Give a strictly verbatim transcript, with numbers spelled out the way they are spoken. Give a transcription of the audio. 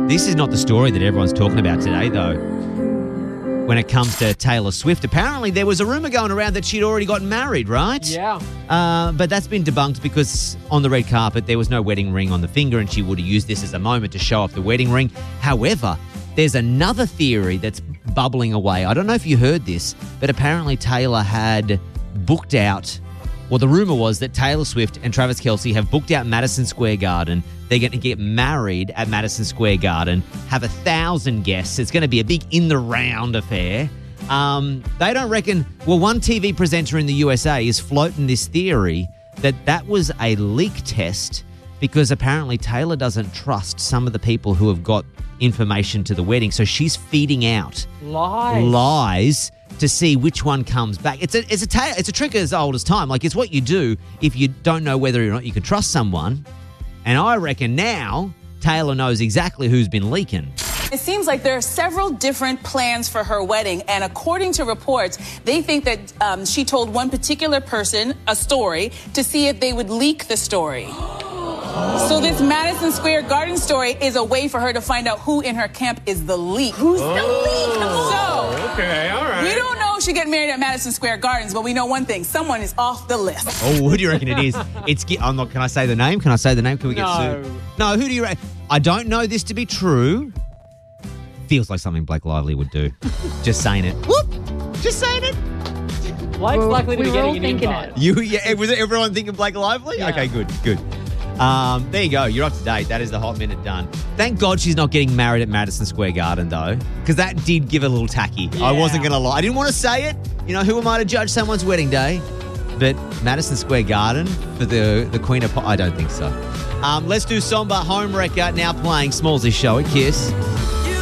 This is not the story that everyone's talking about today, though. When it comes to Taylor Swift, apparently there was a rumor going around that she'd already gotten married, right? Yeah. Uh, but that's been debunked because on the red carpet there was no wedding ring on the finger and she would have used this as a moment to show off the wedding ring. However, there's another theory that's bubbling away. I don't know if you heard this, but apparently Taylor had booked out, well, the rumor was that Taylor Swift and Travis Kelce have booked out Madison Square Garden. They're going to get married at Madison Square Garden, have a thousand guests. It's going to be a big in-the-round affair. Um, they don't reckon... Well, one T V presenter in the U S A is floating this theory that that was a leak test because apparently Taylor doesn't trust some of the people who have got information to the wedding. So she's feeding out Lies. lies to see which one comes back. It's a it's a ta- it's a trick as old as time. Like, it's what you do if you don't know whether or not you can trust someone. And I reckon now Taylor knows exactly who's been leaking. It seems like there are several different plans for her wedding, and according to reports, they think that um, she told one particular person a story to see if they would leak the story. So this Madison Square Garden story is a way for her to find out who in her camp is the leak. Who's Oh. the leak? So, Okay, all right. we don't know if she get married at Madison Square Gardens, but we know one thing. Someone is off the list. Oh, who do you reckon it is? It's I'm not. Can I say the name? Can I say the name? Can we get No. sued? No. Who do you reckon? I don't know this to be true. Feels like something Blake Lively would do. Just saying it. Whoop. Just saying it. Blake's Well, likely to we be were all getting an thinking invite. it. You, yeah, was everyone thinking Blake Lively? Yeah. Okay, good, good. Um, there you go. You're up to date. That is the hot minute done. Thank God she's not getting married at Madison Square Garden, though, because that did give a little tacky. I wasn't Yeah. going to lie. I didn't want to say it. You know, who am I to judge someone's wedding day? But Madison Square Garden for the, the Queen of Pop, I don't think so. Um, let's do Somber Home Wrecker now playing Smallsy's show at Kiss.